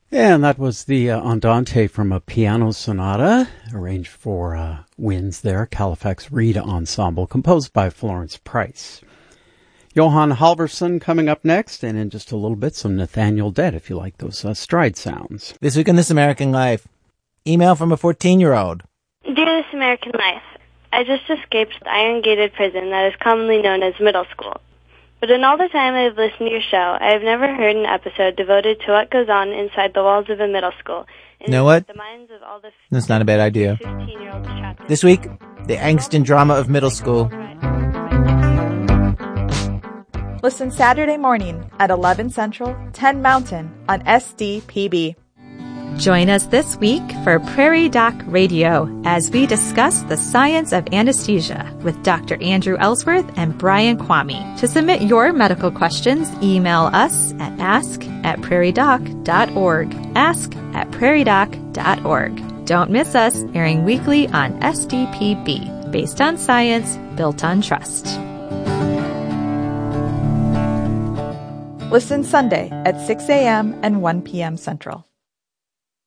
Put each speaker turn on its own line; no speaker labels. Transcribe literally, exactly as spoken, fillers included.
And that was the uh, Andante from a piano sonata, arranged for uh, winds there, Califax Reed Ensemble, composed by Florence Price. Johan Halvorson coming up next, and in just a little bit, some Nathaniel Dett, if you like those uh, stride sounds.
This week in This American Life, email from a fourteen-year-old.
Dear This American Life, I just escaped the iron-gated prison that is commonly known as middle school. But in all the time I have listened to your show, I have never heard an episode devoted to what goes on inside the walls of a middle school.
You know what?
The minds of all the
That's not a bad idea.
fifteen-year-olds trapped in
This week, the angst and drama of middle school.
Listen Saturday morning at eleven Central, ten Mountain on S D P B.
Join us this week for Prairie Doc Radio as we discuss the science of anesthesia with Doctor Andrew Ellsworth and Brian Kwame. To submit your medical questions, email us at ask at prairie doc dot org. ask at prairie doc dot org. Don't miss us, airing weekly on S D P B, based on science, built on trust.
Listen Sunday at six a.m. and one p.m. Central.